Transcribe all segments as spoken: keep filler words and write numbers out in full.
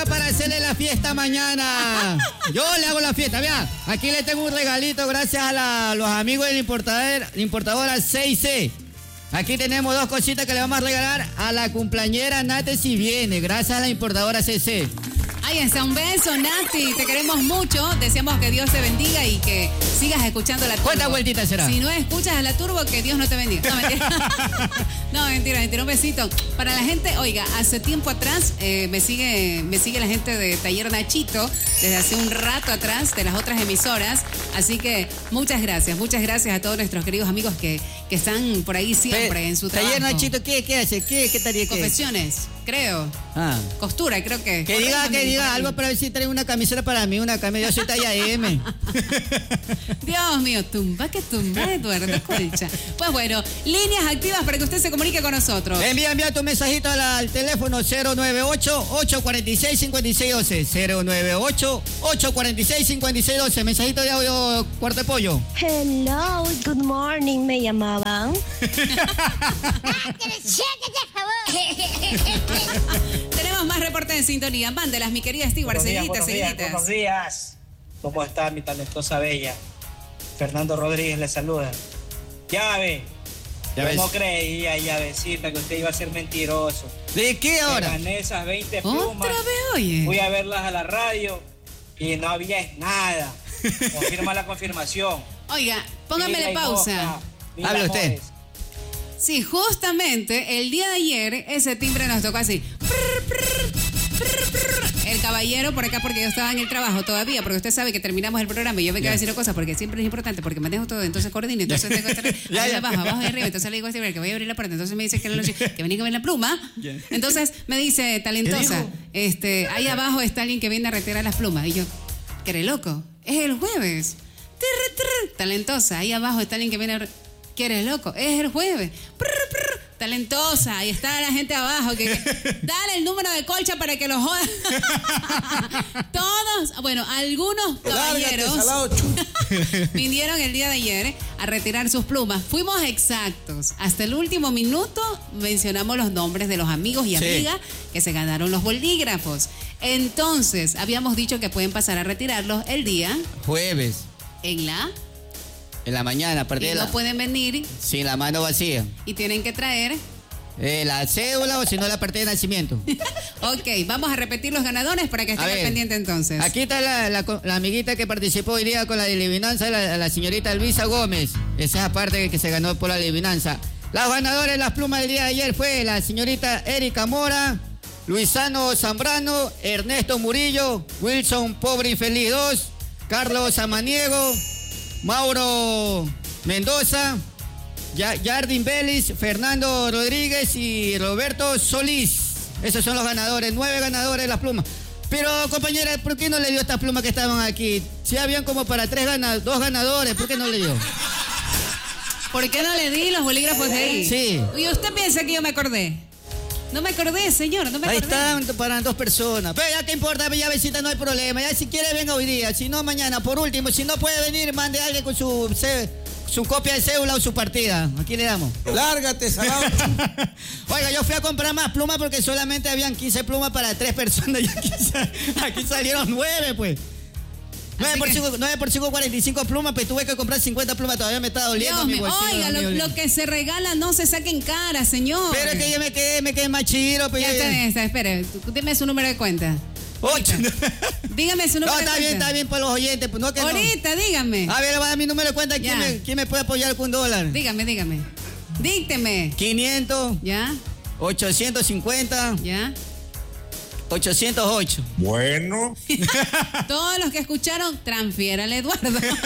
venga para hacerle la fiesta mañana. Yo le hago la fiesta, vea. Aquí le tengo un regalito gracias a la, los amigos de la importadora, la importadora seis C. Aquí tenemos dos cositas que le vamos a regalar a la cumpleañera Nate si viene, gracias a la importadora C C. Ahí está, un beso, Nati. Te queremos mucho. Deseamos que Dios te bendiga y que sigas escuchando la Turbo. ¿Cuántas vueltitas será? Si no escuchas a la Turbo, que Dios no te bendiga. No, mentira. No, mentira, mentira. Un besito. Para la gente, oiga, hace tiempo atrás eh, me sigue me sigue la gente de Taller Nachito desde hace un rato atrás de las otras emisoras. Así que muchas gracias. Muchas gracias a todos nuestros queridos amigos que, que están por ahí siempre Pe en su trabajo. Taller Nachito, ¿qué, qué hace? ¿Qué, qué taller? Confecciones, creo. Ah. Costura, creo que. Que diga, que diga algo para ver si trae una camiseta para mí, una camiseta, yo soy talla M. Dios mío, tumba que tumba, Eduardo Colcha. Pues bueno, líneas activas para que usted se comunique con nosotros. Envía, envía tu mensajito al, al teléfono cero nueve ocho, ocho cuatro seis, cinco seis uno cero. cero nueve ocho, ocho cuatro seis, cinco seis uno cero. Mensajito de audio, cuarto de pollo. Hello, good morning, me llamaban. Tenemos más reportes en sintonía. Mándelas, mi querida Stewart. Buenos días, Seguiditas, buenos días, seguiditas. buenos días. ¿Cómo está mi talentosa bella? Fernando Rodríguez le saluda. Llave. Ya Yo ves. no creía, llavecita, que usted iba a ser mentiroso. ¿De qué ahora? Me gané esas veinte plumas. ¿Otra vez, oye? Fui a verlas a la radio y no había nada. Confirma la confirmación. Oiga, póngamele Mila y pausa. Mosca, Mil Hable usted. amores. Sí, justamente el día de ayer ese timbre nos tocó así. Prr, prr, prr, prr. El caballero por acá, porque yo estaba en el trabajo todavía, porque usted sabe que terminamos el programa y yo vengo a decir una cosa porque siempre es importante, porque manejo todo, entonces coordino, entonces tengo que estar Ya, ahí ya. abajo, abajo y arriba, entonces le digo a este que voy a abrir la puerta, entonces me dice que, no, que venía a ver la pluma, entonces me dice, talentosa, este, ahí abajo está alguien que viene a retirar las plumas, y yo, ¿qué eres loco? Es el jueves. Tirr, tirr. Talentosa, ahí abajo está alguien que viene a... re- ¿Qué eres loco? Es el jueves. Prr, prr. Talentosa, ahí está la gente abajo. Que, que- dale el número de colcha para que lo jodan. Todos, bueno, algunos caballeros vinieron el día de ayer a retirar sus plumas. Fuimos exactos. Hasta el último minuto mencionamos los nombres de los amigos y Sí. amigas que se ganaron los bolígrafos. Entonces, habíamos dicho que pueden pasar a retirarlos el día Jueves, en la... en la mañana, a partir Y de no la... pueden venir sin la mano vacía. y tienen que traer... Eh, la cédula o si no la partida de nacimiento. Ok, vamos a repetir los ganadores para que A estén al ver, pendiente entonces. Aquí está la, la, la amiguita que participó hoy día con la adivinanza, la, la señorita Luisa Gómez. Esa es aparte que se ganó por la adivinanza. Los ganadores de las plumas del día de ayer fue la señorita Erika Mora, Luisano Zambrano, Ernesto Murillo, Wilson Pobre Infeliz dos, Carlos Samaniego, Mauro Mendoza, Ya- Jardín Vélez, Fernando Rodríguez y Roberto Solís. Esos son los ganadores, nueve ganadores de las plumas. Pero, compañera, ¿por qué no le dio estas plumas que estaban aquí? Si habían como para tres gana- dos ganadores, ¿por qué no le dio? ¿Por qué no le di los bolígrafos de ahí? Sí. Y usted piensa que yo me acordé. No me acordé, señor, no me Ahí acordé. están para dos personas. Pero ya que importa, ya besita, no hay problema. Ya si quiere venga hoy día, si no mañana. Por último, si no puede venir, mande a alguien con su, ce- su copia de cédula o su partida. Aquí le damos. Lárgate, salado. Oiga, yo fui a comprar más plumas porque solamente habían quince plumas para tres personas. Y aquí, sa- aquí salieron nueve, pues. nueve por que- cinco, nueve por cinco, cuarenta y cinco plumas, pues tuve que comprar cincuenta plumas. Todavía me está doliendo Dios mi mío, bolsillo. oiga, mi lo, bolsillo. lo que se regala no se saque en cara, señor. Pero es que yo me quedé, me quedé más chido. Pues, Ya yo- está en esta, espere, tú- dime su número de cuenta. Ocho. Dígame su número No, de está cuenta. bien, está bien para los oyentes. Pues no que no. Ahorita, dígame. A ver, le voy a dar mi número de cuenta. ¿Quién Ya. me, quién me puede apoyar con un dólar? Dígame, dígame. Dícteme. quinientos, ¿Ya? ochocientos cincuenta, ¿Ya? ochocientos ocho. Bueno. Todos los que escucharon, transfiérale, Eduardo.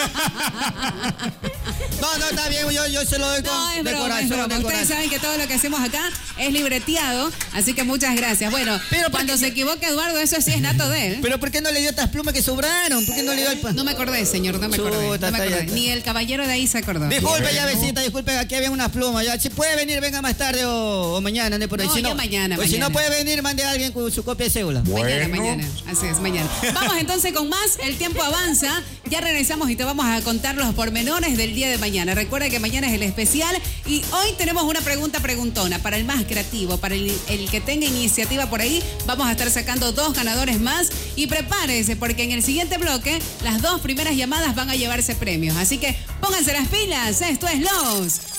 No, no, está bien. Yo, yo se lo doy con, No, es de broma, corazón, es broma. de Ustedes corazón. saben que todo lo que hacemos acá es libreteado, así que muchas gracias. Bueno, Pero cuando porque- se equivoque Eduardo, eso sí es nato de él. Pero ¿por qué no le dio estas plumas que sobraron? ¿Por qué no le dio el pan? No me acordé, señor, no me acordé. Chuta, No me está acordé. ya. Ni el caballero de ahí se acordó. Disculpe, llavecita, disculpe, aquí había unas plumas. Ya, si puede venir, venga más tarde o, o mañana, ¿no? Por ahí. No, si yo mañana, pues si no mañana. puede venir, mande a alguien con su copia de cédula. Mañana, Bueno. mañana. Así es, mañana. Vamos entonces con más. El tiempo avanza. Ya regresamos y te vamos a contar los pormenores del día de mañana. Recuerda que mañana es el especial y hoy tenemos una pregunta preguntona para el más creativo, para el, el que tenga iniciativa por ahí. Vamos a estar sacando dos ganadores más y prepárese porque en el siguiente bloque las dos primeras llamadas van a llevarse premios. Así que pónganse las pilas. Esto es Los